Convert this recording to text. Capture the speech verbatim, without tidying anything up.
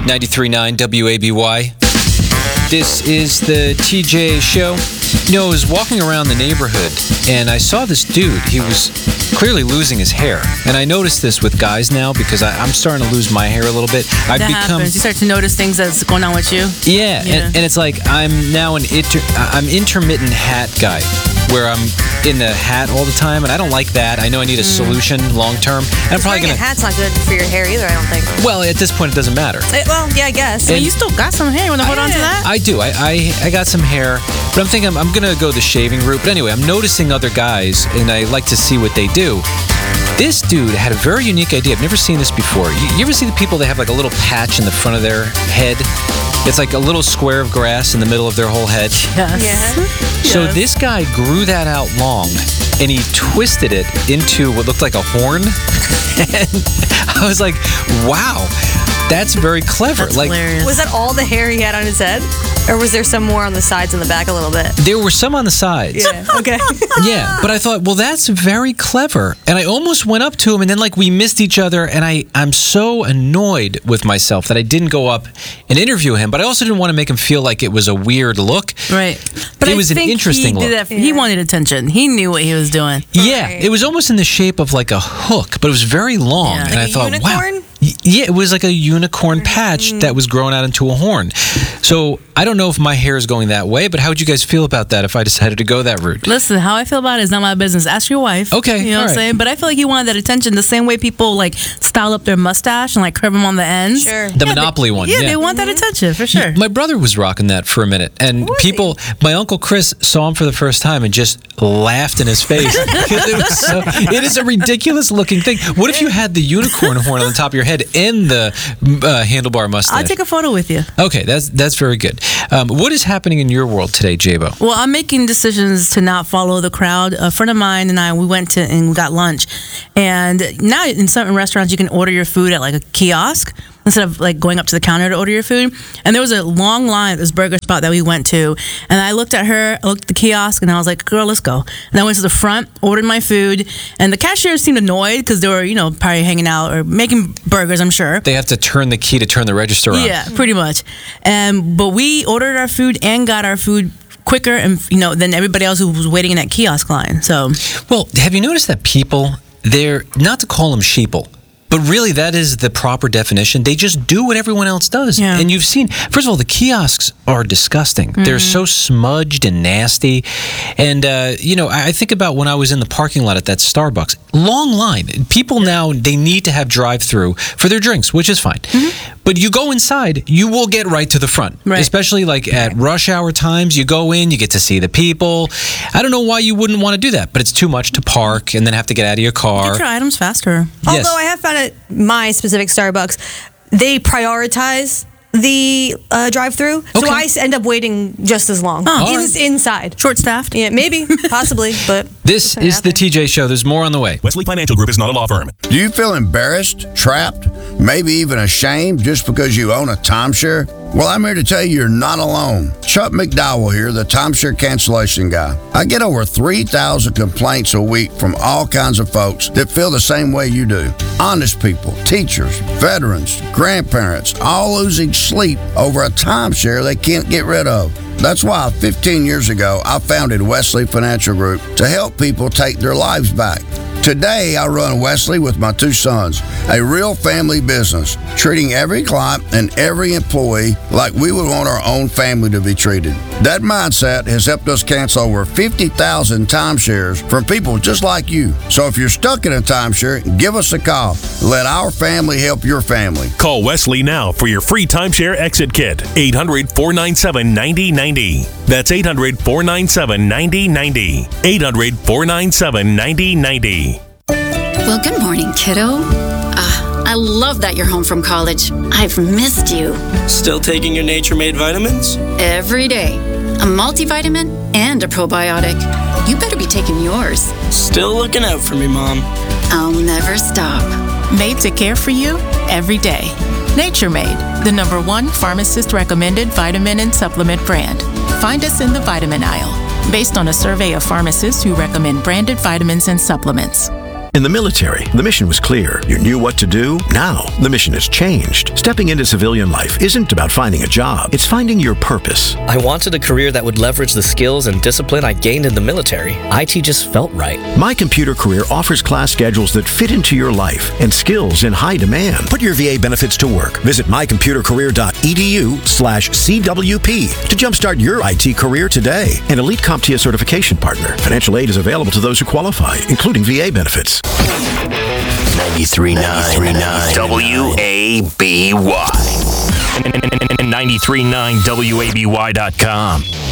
ninety-three point nine W A B Y. This is the T J Show. You know, I was walking around the neighborhood, and I saw this dude. He was clearly losing his hair. And I noticed this with guys now, because I, I'm starting to lose my hair a little bit. I've that become, happens. You start to notice things that's going on with you. Yeah, Yeah. And, and it's like I'm now an inter, I'm intermittent hat guy, where I'm in the hat all the time, and I don't like that. I know I need a solution long term. And I'm probably Wearing gonna. a hat's not good for your hair either, I don't think. Well, at this point, it doesn't matter. Eh, well, yeah, I guess. I mean, you still got some hair. You want to hold on to that? I do. I, I I got some hair, but I'm thinking I'm, I'm going to go the shaving route. But anyway, I'm noticing other guys, and I like to see what they do. This dude had a very unique idea. I've never seen this before. You, you ever see the people that have like a little patch in the front of their head? It's like a little square of grass in the middle of their whole head. Yes. Yeah. So Yes. this guy grew that out long, and he twisted it into what looked like a horn. And I was like, wow, that's very clever. That's like, hilarious. Was that all the hair he had on his head? Or was there some more on the sides and the back a little bit? there were some on the sides. Yeah, okay. Yeah, but I thought, well, that's very clever. And I almost went up to him, and then like we missed each other, and I, I'm so annoyed with myself that I didn't go up and interview him, but I also didn't want to make him feel like it was a weird look. Right. But It I was an think interesting he did look. that- He Yeah. wanted attention. He knew what he was doing. Yeah, Right. it was almost in the shape of like a hook, but it was very long. Yeah. And Like I a thought, unicorn? wow. Y- Yeah, it was like a unicorn patch that was grown out into a horn. So I don't know if my hair is going that way, but how would you guys feel about that if I decided to go that route? Listen, how I feel about it is not my business. Ask your wife. Okay, You know all what I'm right. saying? But I feel like he wanted that attention the same way people like style up their mustache and like curve them on the ends. Sure. The Yeah, Monopoly they, one, Yeah, yeah. they want that attention for sure. My brother was rocking that for a minute, and Was people, my uncle Chris saw him for the first time and just laughed in his face. 'Cause it, was so, it is a ridiculous looking thing. What if you had the unicorn horn on the top of your head and the uh, handlebar mustache? I'll take a photo with you. Okay, that's that's very good. Um, what is happening in your world today, J-Bo? Well, I'm making decisions to not follow the crowd. A friend of mine and I, we went to and we got lunch. And now in certain restaurants, you can order your food at like a kiosk instead of like going up to the counter to order your food. And there was a long line at this burger spot that we went to. And I looked at her, I looked at the kiosk, and I was like, girl, let's go. And I went to the front, ordered my food. And the cashier seemed annoyed because they were, you know, probably hanging out or making burgers, I'm sure. They have to turn the key to turn the register on. Yeah, pretty much. Um, but we ordered our food and got our food quicker, and you know, than everybody else who was waiting in that kiosk line. So Well, have you noticed that people, they're, not to call them sheeple, but really that is the proper definition. They just do what everyone else does. Yeah. And you've seen, first of all, the kiosks are disgusting. They're so smudged and nasty. And, uh, you know, I I think about when I was in the parking lot at that Starbucks. Long line. People now, they need to have drive-through for their drinks, which is fine. But you go inside, you will get right to the front. Right. Especially like at rush hour times, you go in, you get to see the people. I don't know why you wouldn't want to do that, but it's too much to park and then have to get out of your car. get your items faster. Yes. Although I have found at my specific Starbucks, they prioritize the uh, drive-through, so Okay. I s- end up waiting just as long Oh. In- inside. Short staffed. Yeah, maybe, possibly, but This Put it is out the there. T J Show. There's more on the way. Wesley Financial Group is not a law firm. Do you feel embarrassed, trapped, maybe even ashamed just because you own a timeshare? Well, I'm here to tell you you're not alone. Chuck McDowell here, the timeshare cancellation guy. I get over three thousand complaints a week from all kinds of folks that feel the same way you do. Honest people, teachers, veterans, grandparents, all losing sleep over a timeshare they can't get rid of. That's why fifteen years ago, I founded Wesley Financial Group to help people take their lives back. Today, I run Wesley with my two sons, a real family business, treating every client and every employee like we would want our own family to be treated. That mindset has helped us cancel over fifty thousand timeshares from people just like you. So if you're stuck in a timeshare, give us a call. Let our family help your family. Call Wesley now for your free timeshare exit kit. eight hundred, four nine seven, nine zero nine zero. That's eight hundred, four nine seven, nine zero nine zero. eight hundred, four nine seven, nine zero nine zero. Well, good morning, kiddo. Uh, I love that you're home from college. I've missed you. Still taking your Nature Made vitamins? Every day. A multivitamin and a probiotic. You better be taking yours. Still looking out for me, Mom. I'll never stop. Made to care for you every day. Nature Made, the number one pharmacist-recommended vitamin and supplement brand. Find us in the vitamin aisle, based on a survey of pharmacists who recommend branded vitamins and supplements. In the military, the mission was clear. You knew what to do. Now, the mission has changed. Stepping into civilian life isn't about finding a job. It's finding your purpose. I wanted a career that would leverage the skills and discipline I gained in the military. I T just felt right. My Computer Career offers class schedules that fit into your life and skills in high demand. Put your V A benefits to work. Visit mycomputercareer.edu slash CWP to jumpstart your I T career today. An elite CompTIA certification partner. Financial aid is available to those who qualify, including V A benefits. ninety-three point nine W A B Y. ninety-three point nine W A B Y dot com.